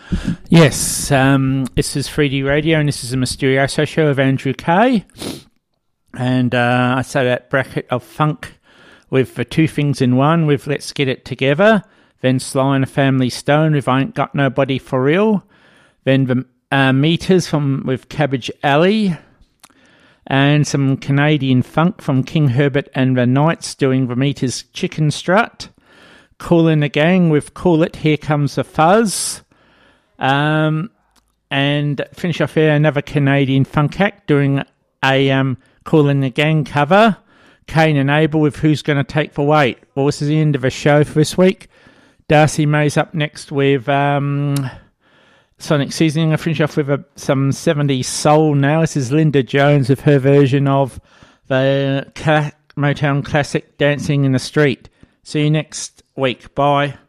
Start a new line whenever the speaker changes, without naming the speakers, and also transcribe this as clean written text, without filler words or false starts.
Yes, this is 3D Radio, and this is a Mysterioso show of Andrew Kay. And I say that bracket of funk with the two things in one, with Let's Get It Together, then Sly and the Family Stone with I Ain't Got Nobody For Real, then the Meters with Cabbage Alley, and some Canadian funk from King Herbert and the Knights doing the Meters Chicken Strut, Kool and the Gang with Cool It, Here Comes the Fuzz, and finish off here another Canadian funk act doing a Kool and the Gang cover, Cain and Abel with Who's Gonna Take the Weight. Well, this is the end of the show for this week. Darcy May's up next with Sonic Seasoning. I'll finish off with some 70s soul now. This is Linda Jones with her version of the Motown classic Dancing in the Street. See you next week. Bye.